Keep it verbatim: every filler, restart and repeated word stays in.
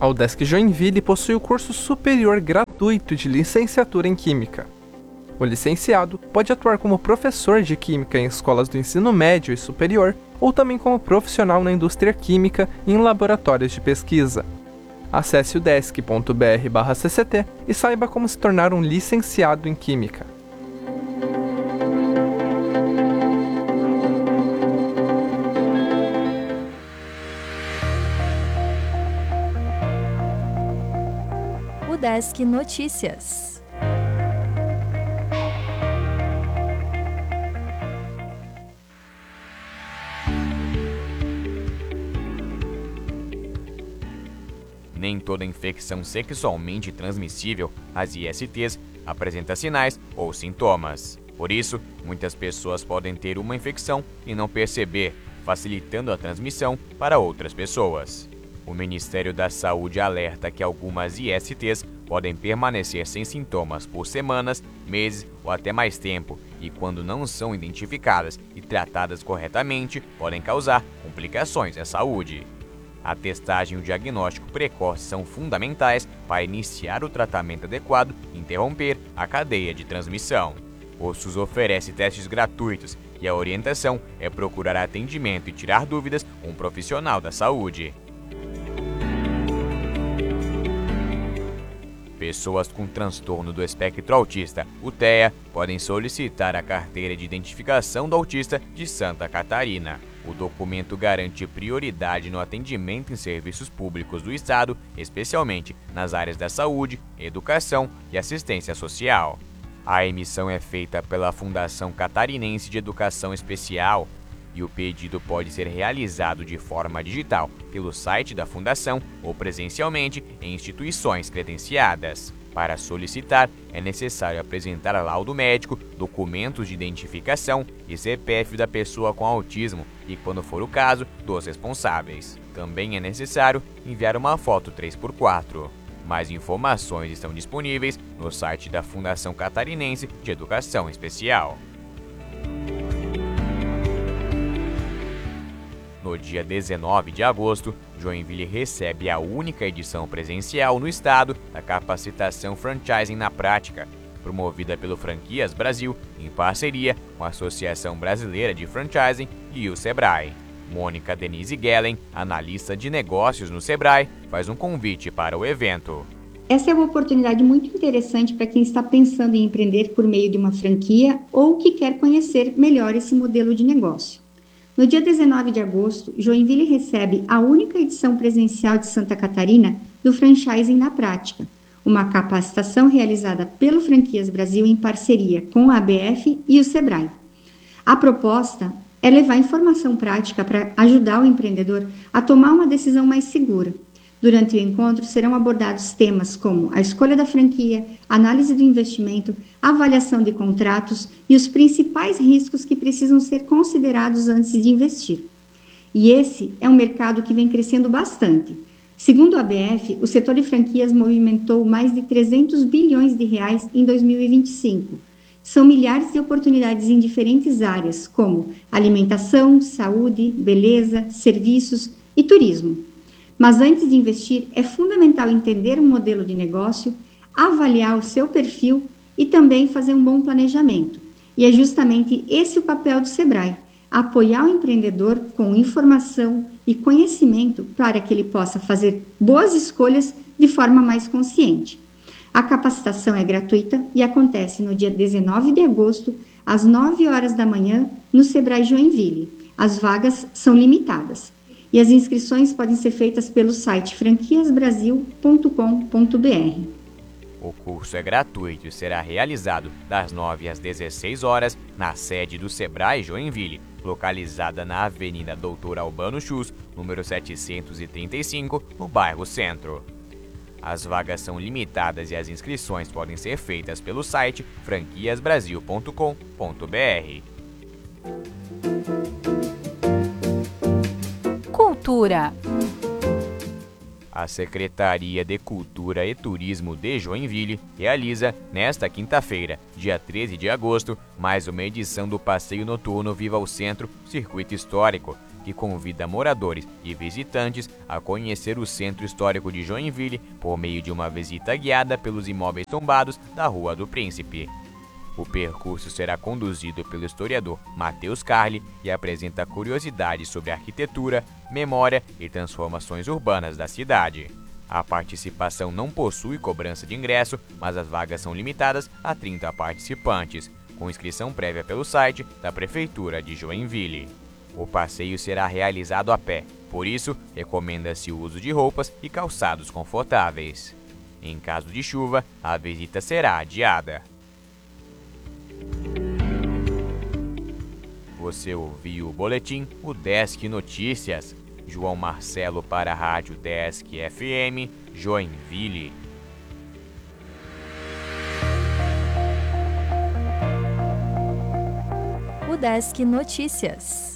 A Udesc Joinville possui o curso superior gratuito de licenciatura em Química. O licenciado pode atuar como professor de Química em escolas do ensino médio e superior, ou também como profissional na indústria química e em laboratórios de pesquisa. Acesse udesc ponto br barra C C T e saiba como se tornar um licenciado em Química. Udesc Notícias. Nem toda infecção sexualmente transmissível, as I S Ts, apresenta sinais ou sintomas. Por isso, muitas pessoas podem ter uma infecção e não perceber, facilitando a transmissão para outras pessoas. O Ministério da Saúde alerta que algumas I S Ts podem permanecer sem sintomas por semanas, meses ou até mais tempo, e quando não são identificadas e tratadas corretamente, podem causar complicações à saúde. A testagem e o diagnóstico precoce são fundamentais para iniciar o tratamento adequado e interromper a cadeia de transmissão. O SUS oferece testes gratuitos e a orientação é procurar atendimento e tirar dúvidas com um profissional da saúde. Pessoas com transtorno do espectro autista, o T E A, podem solicitar a carteira de identificação do autista de Santa Catarina. O documento garante prioridade no atendimento em serviços públicos do Estado, especialmente nas áreas da saúde, educação e assistência social. A emissão é feita pela Fundação Catarinense de Educação Especial e o pedido pode ser realizado de forma digital pelo site da Fundação ou presencialmente em instituições credenciadas. Para solicitar, é necessário apresentar laudo médico, documentos de identificação e C P F da pessoa com autismo e, quando for o caso, dos responsáveis. Também é necessário enviar uma foto três por quatro. Mais informações estão disponíveis no site da Fundação Catarinense de Educação Especial. No dia dezenove de agosto, Joinville recebe a única edição presencial no estado da capacitação Franchising na Prática, promovida pelo Franquias Brasil em parceria com a Associação Brasileira de Franchising e o Sebrae. Mônica Denise Gellen, analista de negócios no Sebrae, faz um convite para o evento. Essa é uma oportunidade muito interessante para quem está pensando em empreender por meio de uma franquia ou que quer conhecer melhor esse modelo de negócio. No dia dezenove de agosto, Joinville recebe a única edição presencial de Santa Catarina do Franchising na Prática, uma capacitação realizada pelo Franquias Brasil em parceria com a A B F e o Sebrae. A proposta é levar informação prática para ajudar o empreendedor a tomar uma decisão mais segura. Durante o encontro serão abordados temas como a escolha da franquia, análise do investimento, avaliação de contratos e os principais riscos que precisam ser considerados antes de investir. E esse é um mercado que vem crescendo bastante. Segundo a A B F, o setor de franquias movimentou mais de trezentos bilhões de reais em dois mil e vinte e cinco. São milhares de oportunidades em diferentes áreas, como alimentação, saúde, beleza, serviços e turismo. Mas antes de investir, é fundamental entender um modelo de negócio, avaliar o seu perfil e também fazer um bom planejamento. E é justamente esse o papel do Sebrae, apoiar o empreendedor com informação e conhecimento para que ele possa fazer boas escolhas de forma mais consciente. A capacitação é gratuita e acontece no dia dezenove de agosto, às nove horas da manhã, no Sebrae Joinville. As vagas são limitadas. E as inscrições podem ser feitas pelo site franquias brasil ponto com ponto b r. O curso é gratuito e será realizado das nove às dezesseis horas na sede do Sebrae Joinville, localizada na Avenida Doutor Albano Chus, número setecentos e trinta e cinco, no bairro Centro. As vagas são limitadas e as inscrições podem ser feitas pelo site franquias brasil ponto com ponto b r. Cultura. A Secretaria de Cultura e Turismo de Joinville realiza, nesta quinta-feira, dia treze de agosto, mais uma edição do Passeio Noturno Viva o Centro Circuito Histórico, que convida moradores e visitantes a conhecer o Centro Histórico de Joinville por meio de uma visita guiada pelos imóveis tombados da Rua do Príncipe. O percurso será conduzido pelo historiador Matheus Carli e apresenta curiosidades sobre arquitetura, memória e transformações urbanas da cidade. A participação não possui cobrança de ingresso, mas as vagas são limitadas a trinta participantes, com inscrição prévia pelo site da Prefeitura de Joinville. O passeio será realizado a pé, por isso, recomenda-se o uso de roupas e calçados confortáveis. Em caso de chuva, a visita será adiada. Você ouviu o boletim O Desk Notícias. João Marcelo para a Rádio Desk F M, Joinville. O Desk Notícias.